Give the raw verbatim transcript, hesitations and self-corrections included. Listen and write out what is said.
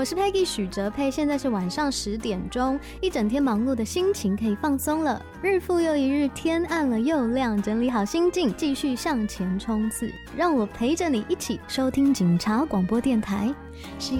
我是 Peggy 许哲佩，现在是晚上十点钟，一整天忙碌的心情可以放松了。日复又一日，天暗了又亮，整理好心境，继续向前冲刺。让我陪着你一起收听警察广播电台。